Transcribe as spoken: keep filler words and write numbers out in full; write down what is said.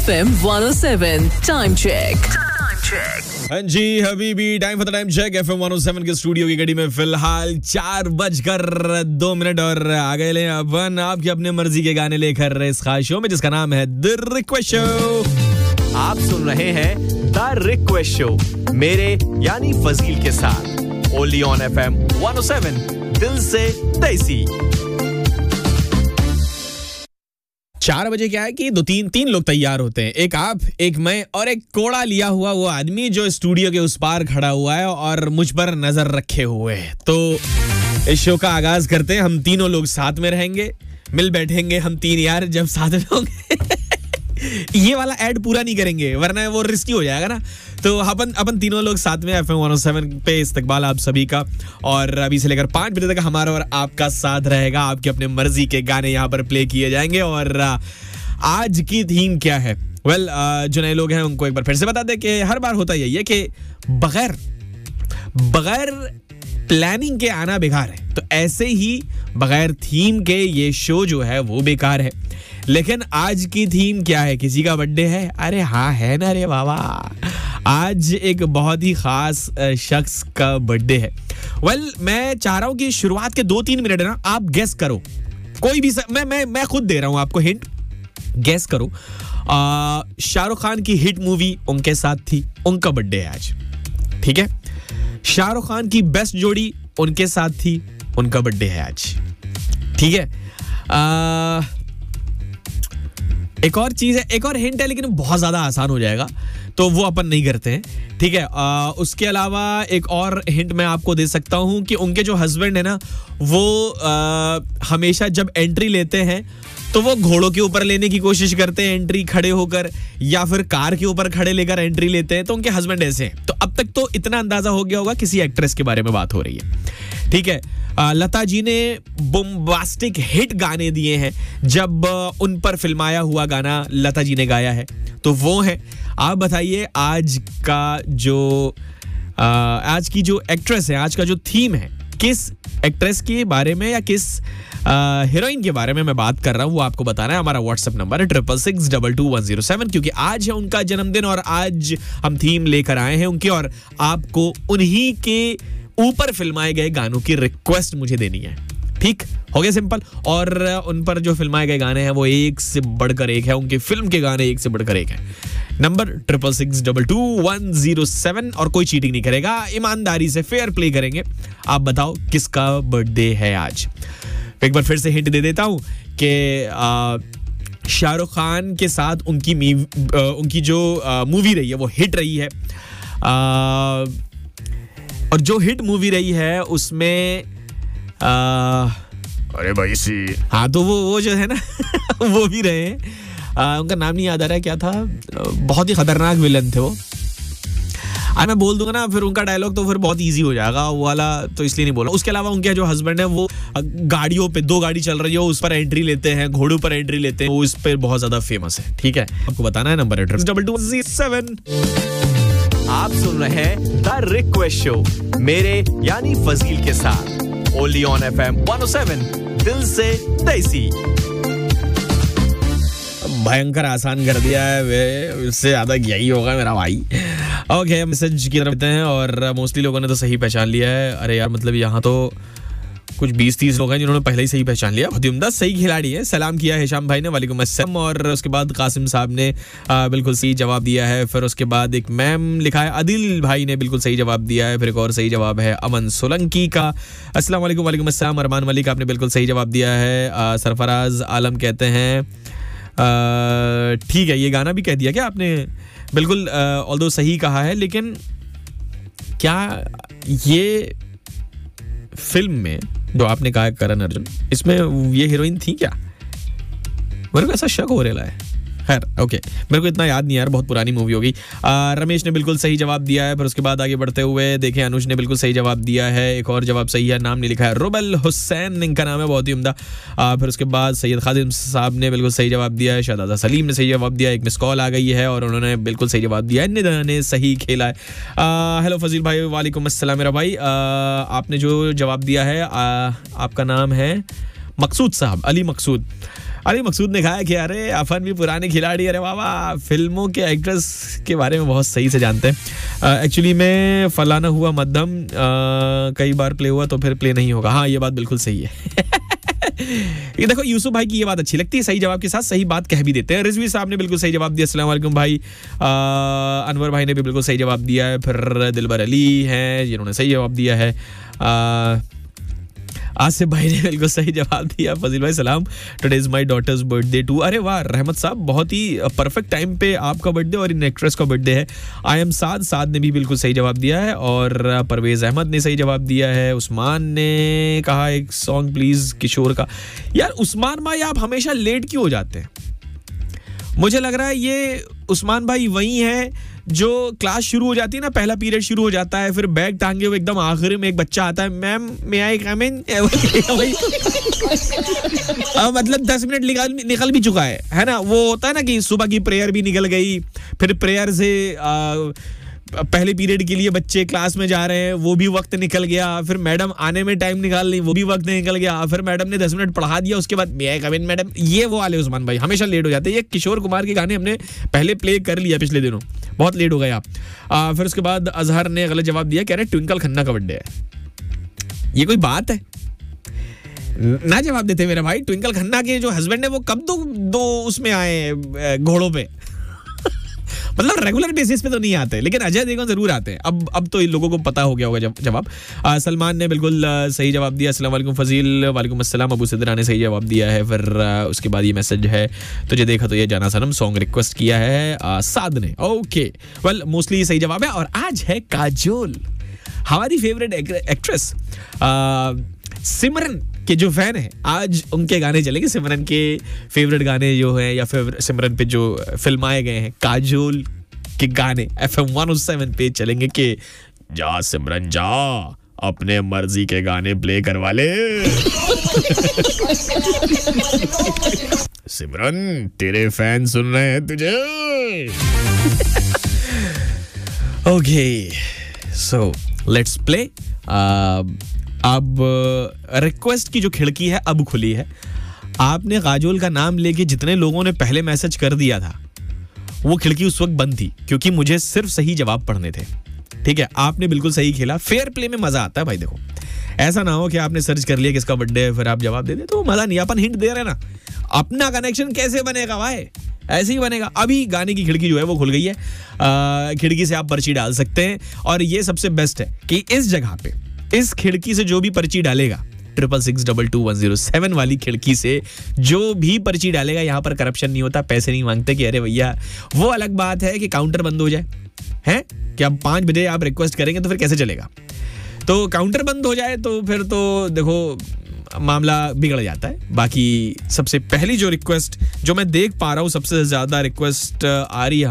F M one oh seven Time Check. Time Check. हाँ जी Habibi, time for the time check F M one O seven के studio की घड़ी में फिलहाल चार बजकर दो मिनट और आ गए ले अपन आपके अपने मर्जी के गाने लेकर इस खास शो में जिसका नाम है द रिक्वेस्ट शो। आप सुन रहे हैं द रिक्वेस्ट शो मेरे यानी फजील के साथ only on F M one O seven, दिल से देसी। चार बजे क्या है कि दो तीन तीन लोग तैयार होते हैं, एक आप, एक मैं और एक कोड़ा लिया हुआ वो आदमी जो स्टूडियो के उस पार खड़ा हुआ है और मुझ पर नजर रखे हुए है। तो इस शो का आगाज करते हैं। हम तीनों लोग साथ में रहेंगे, मिल बैठेंगे हम तीन यार जब साथ में होंगे। ये वाला ऐड पूरा नहीं करेंगे वरना वो रिस्की हो जाएगा ना। तो अपन अपन तीनों लोग साथ में F M one O seven पे इस्तकबाल आप सभी का, और अभी से लेकर पांच बजे तक हमारा और आपका साथ रहेगा। आपके अपने मर्जी के गाने यहाँ पर प्ले किए जाएंगे। और आज की थीम क्या है? वेल well, जो नए लोग हैं उनको एक बार फिर से बता दें कि हर बार होता यही है कि बगैर बगैर प्लानिंग के आना बेकार है। तो ऐसे ही बगैर थीम के ये शो जो है वो बेकार है। लेकिन आज की थीम क्या है? किसी का बर्थडे है? अरे हाँ है ना रे बाबा, आज एक बहुत ही खास शख्स का बर्थडे है। वेल well, मैं चाह रहा हूं कि शुरुआत के दो तीन मिनट है ना आप गेस करो कोई भी स... मैं मैं मैं खुद दे रहा हूं आपको हिंट, गेस करो। शाहरुख खान की हिट मूवी उनके साथ थी, उनका बर्थडे है आज, ठीक है। शाहरुख खान की बेस्ट जोड़ी उनके साथ थी, उनका बर्थडे है आज, ठीक है। आ, एक और चीज है, एक और हिंट है लेकिन बहुत ज्यादा आसान हो जाएगा तो वो अपन नहीं करते हैं, ठीक है। आ, उसके अलावा एक और हिंट मैं आपको दे सकता हूं कि उनके जो हस्बैंड है ना वो आ, हमेशा जब एंट्री लेते हैं तो वो घोड़ों के ऊपर लेने की कोशिश करते हैं एंट्री खड़े होकर, या फिर कार के ऊपर खड़े लेकर एंट्री लेते हैं। तो उनके हस्बैंड ऐसे हैं। तो अब तक तो इतना अंदाजा हो गया होगा किसी एक्ट्रेस के बारे में बात हो रही है, ठीक है। आ, लता जी ने बॉम्बास्टिक हिट गाने दिए हैं जब उन पर फिल्माया हुआ गाना लता जी ने गाया है, तो वो है। आप बताइए आज का जो आ, आज की जो एक्ट्रेस है, आज का जो थीम है, किस एक्ट्रेस के बारे में या किस हीरोइन के बारे में मैं बात कर रहा हूं वो आपको बताना है। हमारा व्हाट्सएप नंबर है triple six double two one zero seven, क्योंकि आज है उनका जन्मदिन और आज हम थीम लेकर आए हैं उनकी, और आपको उन्हीं के ऊपर फिल्माए गए गानों की रिक्वेस्ट मुझे देनी है, ठीक हो गया, सिंपल। और उन पर जो फिल्माए गए गाने हैं वो एक से बढ़कर एक है, उनके फिल्म के गाने एक से बढ़कर एक है। Number triple six double two one zero seven, और कोई चीटिंग नहीं करेगा, ईमानदारी से फेयर प्ले करेंगे। आप बताओ किसका बर्थडे है आज। एक बार फिर से हिंट दे देता हूं कि शाहरुख खान के साथ उनकी आ, उनकी जो मूवी रही है वो हिट रही है, आ, और जो हिट मूवी रही है उसमें आ, अरे भाई सी हाँ तो वो वो जो है ना वो भी रहे हैं। आ, उनका नाम नहीं याद आ रहा है, क्या था, बहुत ही खतरनाक विलन थे वो। आज मैं बोल दूंगा ना फिर उनका डायलॉग तो फिर बहुत इजी हो जाएगा वो वाला, तो इसलिए नहीं बोला। उसके अलावा उनके जो हस्बैंड है वो गाड़ियों पे, दो गाड़ी चल रही है उस पर एंट्री लेते हैं, घोड़ों पर एंट्री लेते हैं, वो इस पर बहुत ज्यादा फेमस है, ठीक है। आपको बताना है, नंबर है डबल टू जीरो सेवन। आप सुन रहे हैं द रिक्वेस्ट शो मेरे यानी फजील के साथ only on F M one O seven, दिल से देसी। भयंकर आसान कर दिया है वे, इससे ज्यादा यही होगा मेरा भाई। ओके, मैसेज की तरफ हैं और मोस्टली लोगों ने तो सही पहचान लिया है। अरे यार मतलब यहाँ तो कुछ बीस तीस लोग हैं जिन्होंने पहले ही सही पहचान लिया। बहुत उम्दा सही खिलाड़ी है। सलाम किया है शाम भाई ने, वालेकुम अस्सलाम। और उसके बाद कासिम साहब ने आ, बिल्कुल सही जवाब दिया है। फिर उसके बाद एक मैम लिखा है, आदिल भाई ने बिल्कुल सही जवाब दिया है। फिर एक और सही जवाब है अमन सोलंकी का, अस्सलाम वालेकुम। वालेकुम अस्सलाम। अरमान मलिक आपने बिल्कुल सही जवाब दिया है। आ, सरफराज आलम कहते हैं ठीक है, ये गाना भी कह दिया क्या आपने? बिल्कुल ऑल्दो सही कहा है, लेकिन क्या ये फिल्म में जो आपने कहा करण अर्जुन, इसमें ये हीरोइन थी क्या? मेरे को ऐसा शक हो रहा है। खैर ओके, मेरे को इतना याद नहीं यार, बहुत पुरानी मूवी होगी। रमेश ने बिल्कुल सही जवाब दिया है। फिर उसके बाद आगे बढ़ते हुए देखें, अनुज ने बिल्कुल सही जवाब दिया है। एक और जवाब सही है, नाम नहीं लिखा है, रुबल हुसैन इनका नाम है, बहुत ही उम्दा। फिर उसके बाद सैयद खादिम साहब ने बिल्कुल सही जवाब दिया है। शहजादा सलीम ने सही जवाब दिया। एक मिस कॉल आ गई है और उन्होंने बिल्कुल सही जवाब दिया है। निदा ने सही खेला है। हेलो फजील भाई, वालेकुम अस्सलाम मेरा भाई। आ, आपने जो जवाब दिया है, आ, आपका नाम है मकसूद साहब, अली मकसूद। अरे मकसूद ने कहा कि अरे अफन भी पुराने खिलाड़ी, अरे वाह वाह, फिल्मों के एक्ट्रेस के बारे में बहुत सही से जानते हैं। एक्चुअली में फलाना हुआ मध्यम कई बार प्ले हुआ तो फिर प्ले नहीं होगा। हाँ, ये बात बिल्कुल सही है। ये देखो यूसुफ भाई की ये बात अच्छी लगती है, सही जवाब के साथ सही बात कह भी देते हैं। रिजवी साहब ने बिल्कुल सही जवाब दिया, अस्सलाम वालेकुम भाई। आ, अनवर भाई ने भी बिल्कुल सही जवाब दिया है। फिर दिलबर अली हैं जिन्होंने सही जवाब दिया है। आ, आसिफ भाई ने बिल्कुल सही जवाब दिया। फजील भाई सलाम, today is my daughters birthday to. अरे वाह रहमत साहब, बहुत ही परफेक्ट टाइम पे आपका बर्थडे और इन एक्ट्रेस का बर्थडे है। आई एम साद साद ने भी बिल्कुल सही जवाब दिया है और परवेज अहमद ने सही जवाब दिया है। उस्मान ने कहा एक सॉन्ग प्लीज किशोर का। यार उस्मान भाई आप हमेशा लेट क्यों हो जाते हैं? मुझे लग रहा है ये उस्मान भाई वही है जो क्लास शुरू हो जाती है ना, पहला पीरियड शुरू हो जाता है, फिर बैग टांगे हुए एकदम आखिर में एक बच्चा आता है, मैम मे आई कम इन। मतलब दस मिनट निकल निकल भी चुका है है ना। वो होता है ना कि सुबह की प्रेयर भी निकल गई, फिर प्रेयर से आ, पहले पीरियड के लिए बच्चे क्लास में जा रहे हैं, वो भी वक्त निकल गया, फिर मैडम आने में टाइम निकाल ली, वो भी वक्त निकल गया, फिर मैडम ने दस मिनट पढ़ा दिया, उसके बाद मे आई कम इन मैडम। ये वो वाले उस्मान भाई हमेशा लेट हो जाते हैं। ये किशोर कुमार के गाने हमने पहले प्ले कर लिया पिछले दिनों, बहुत लेट हो गए आप। आ, फिर उसके बाद अजहर ने गलत जवाब दिया, कह रहे ट्विंकल खन्ना का बर्थडे है। ये कोई बात है? ना जवाब देते मेरे भाई। ट्विंकल खन्ना के जो हस्बैंड है वो कब दो दो उसमें आए घोड़ों पे। मतलब रेगुलर बेसिस पे तो नहीं आते, लेकिन अजय देवगन जरूर आते हैं। अब अब तो इन लोगों को पता हो गया होगा जवाब। आ, सलमान ने बिल्कुल आ, सही जवाब दिया। अस्सलाम वालेकुम फजील। वालेकुम अस्सलाम। अबू सिद्रा ने सही जवाब दिया है। फिर आ, उसके बाद ये मैसेज है, तुझे देखा तो ये जाना सनम सॉन्ग रिक्वेस्ट किया है आ, साद ने। ओके वेल मोस्टली ये सही जवाब है। और आज है काजोल, हमारी फेवरेट एक्ट्रेस। सिमरन के जो फैन है आज उनके गाने चलेंगे। सिमरन के फेवरेट गाने जो हैं या फिर सिमरन पे जो फिल्माए गए हैं काजोल के गाने F M one O seven पे चलेंगे कि जा सिमरन जा अपने मर्जी के गाने प्ले करवा ले। सिमरन तेरे फैन सुन रहे हैं तुझे। Okay so let's play. अब रिक्वेस्ट की जो खिड़की है अब खुली है। आपने काजोल का नाम लेके जितने लोगों ने पहले मैसेज कर दिया था वो खिड़की उस वक्त बंद थी क्योंकि मुझे सिर्फ सही जवाब पढ़ने थे। ठीक है, आपने बिल्कुल सही खेला। फेयर प्ले में मजा आता है भाई। देखो ऐसा ना हो कि आपने सर्च कर लिया किसका बर्थडे है फिर आप जवाब दे दे, तो मजा नहीं। अपन हिंट दे रहे हैं ना, अपना कनेक्शन कैसे बनेगा भाई? ऐसे ही बनेगा। अभी गाने की खिड़की जो है वो खुल गई है। आ, खिड़की से आप पर्ची डाल सकते हैं और ये सबसे बेस्ट है कि इस जगह पे इस खिड़की से जो भी पर्ची डालेगा triple six double two one zero seven वाली खिड़की से जो भी पर्ची डालेगा, यहाँ पर करप्शन नहीं होता, पैसे नहीं मांगते कि अरे भैया। वो अलग बात है कि काउंटर बंद हो जाए, हैं कि अब पांच बजे आप रिक्वेस्ट करेंगे तो फिर कैसे चलेगा? तो काउंटर बंद हो जाए तो फिर तो देखो मामला बिगड़ जाता है। बाकी सबसे पहली जो रिक्वेस्ट जो मैं देख पा रहा हूँ, सबसे ज्यादा रिक्वेस्ट आ रही है